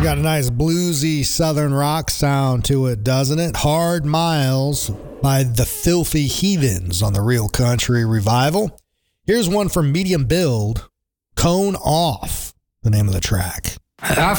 Got a nice bluesy southern rock sound to it, doesn't it? Hard Miles by the Filthy Heathens on the Real Country Revival. Here's one from Medium Build, Cone Off, the name of the track.